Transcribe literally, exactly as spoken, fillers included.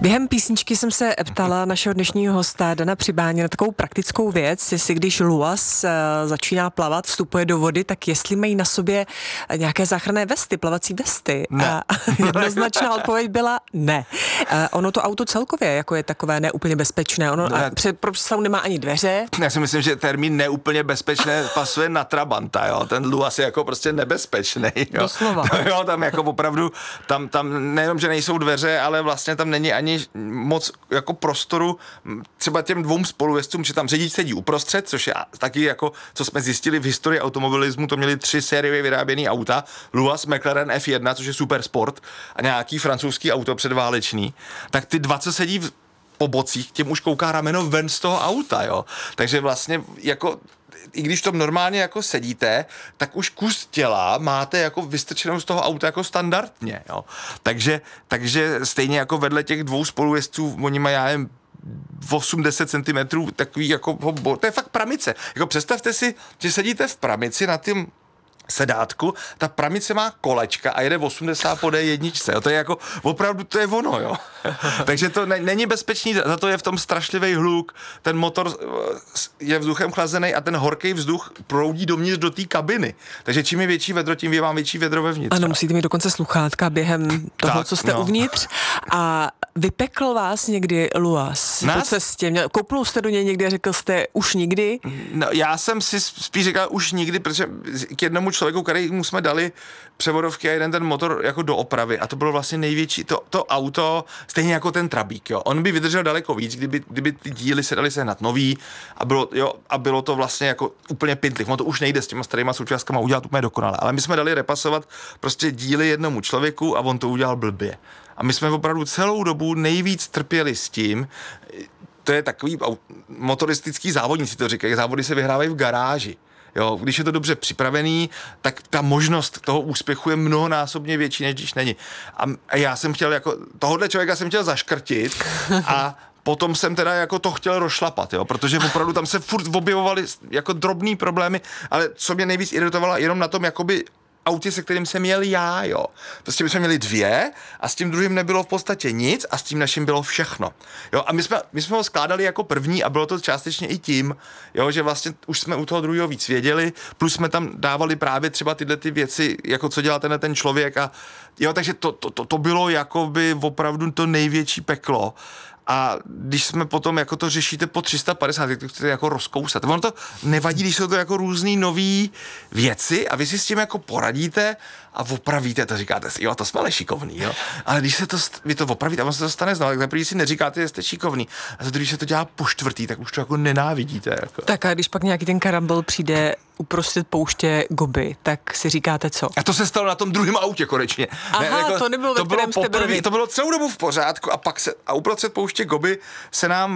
Během písničky jsem se ptala našeho dnešního hosta Dana Přibáně na takovou praktickou věc, jestli když luas uh, začíná plavat, vstupuje do vody, tak jestli mají na sobě nějaké záchranné vesty, plavací vesty. Ne. A jednoznačná odpověď byla ne. Uh, ono to auto celkově jako je takové neúplně bezpečné. Ono Ne. a před představu nemá ani dveře. Já si myslím, že termín neúplně bezpečné pasuje na Trabanta, jo. Ten luas je jako prostě nebezpečný, jo. Doslova. Jo, tam jako opravdu, tam, tam nejenom, že nejsou dveře, ale vlastně tam není ani moc jako prostoru třeba těm dvou spolujezdcům, že tam řidič sedí uprostřed, což je taky jako, co jsme zjistili v historii automobilismu, to měli tři sériově vyráběný auta, Luas, McLaren F jedna, což je super sport, a nějaký francouzský auto předválečný, tak ty dva, co sedí v po bocích, těm už kouká rameno ven z toho auta, jo. Takže vlastně jako i když to normálně jako sedíte, tak už kus těla máte jako vystrčenou z toho auta jako standardně, jo. Takže, takže stejně jako vedle těch dvou spolujezdců, oni mají, já nevím, osm deset centimetrů takový jako, to je fakt pramice. Jako představte si, že sedíte v pramici na tím sedátku, ta pramice má kolečka a jede osmdesát po D jedna, jo. To je jako, opravdu to je ono, jo. Takže to ne, není bezpečný, za to je v tom strašlivý hluk, ten motor je vzduchem chlazený a ten horký vzduch proudí dovnitř do té kabiny. Takže čím je větší vedro, tím je vám větší vedro vevnitř. Ano, musíte mít dokonce sluchátka během toho, tak, co jste no. uvnitř. A vypekl vás někdy luas po cestě? Koupnul jste do něj někdy a řekl jste už nikdy? No, já jsem si spíš říkal už nikdy, protože k jednomu člověku, který mu jsme dali převodovky a jeden ten motor jako do opravy a to bylo vlastně největší, to, to auto, stejně jako ten Trabík, jo. On by vydržel daleko víc, kdyby, kdyby ty díly se dali sehnat nový a bylo, jo, a bylo to vlastně jako úplně pintlich. On to už nejde s těma starýma součástkama udělat úplně dokonale, ale my jsme dali repasovat prostě díly jednomu člověku a on to udělal blbě. A my jsme opravdu celou dobu nejvíc trpěli s tím, to je takový motoristický závodníci to říkají, závody se vyhrávají v garáži. Jo, když je to dobře připravený, tak ta možnost toho úspěchu je mnohonásobně větší, než když není. A, a já jsem chtěl jako, tohohle člověka jsem chtěl zaškrtit a potom jsem teda jako to chtěl rozšlapat, jo, protože opravdu tam se furt objevovaly jako drobný problémy, ale co mě nejvíc iritovalo, jenom na tom jakoby autě, se kterým jsem jel já, jo. Prostě my jsme měli dvě a s tím druhým nebylo v podstatě nic a s tím naším bylo všechno. Jo, a my jsme, my jsme ho skládali jako první a bylo to částečně i tím, jo, že vlastně už jsme u toho druhého víc věděli, plus jsme tam dávali právě třeba tyhle ty věci, jako co dělá tenhle ten člověk a jo, takže to, to, to, to bylo jakoby opravdu to největší peklo. A když jsme potom jako to řešíte po tři sta padesát, tak to chcete jako rozkousat. Ono to nevadí, když jsou to jako různý nový věci a vy si s tím jako poradíte a opravíte to, říkáte si, jo, to jsme ale šikovný, jo. Ale když se to, vy to opravíte a on se to stane znovu, tak zaprvé si neříkáte, že jste šikovný. A za druhý se to dělá po čtvrtý, tak už to jako nenávidíte. Jako. Tak a když pak nějaký ten karambol přijde uprostřed pouště Gobi, tak si říkáte co? A to se stalo na tom druhém autě konečně. Aha, ne, jako, to nebylo, to ve bylo kterém jste byli. To bylo celou dobu v pořádku a pak se, a uprostřed pouště Gobi se nám